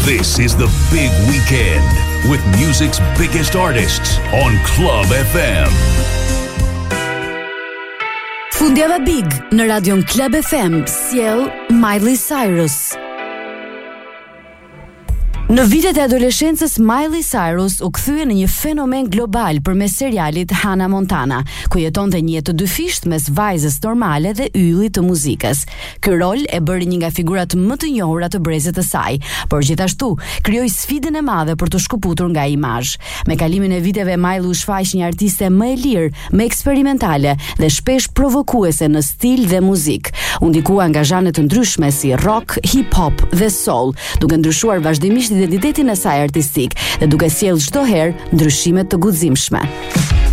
This is the big weekend with music's biggest artists on Club FM. Fundjava Big në radion Club FM sjell Miley Cyrus. Në vitet e adoleshencës, Miley Cyrus u kthye në një fenomen global përmes serialit Hannah Montana, ku jetonte një jetë të dyfisht mes vajzës normale dhe yllit të muzikës. Ky rol e bëri një nga figurat më të njohura të brezit të saj, por gjithashtu krijoi sfidën e madhe për të shkëputur nga imazh. Me kalimin e viteve, Miley u shfaq një artiste më e lirë, më eksperimentale dhe shpesh provokuese në stil dhe muzikë. U ndikua nga zhanre të ndryshme si rock, hip hop dhe soul, duke ndryshuar vazhdimisht identitetin e saj artistik dhe duke sjellë çdo herë ndryshime të guximshme.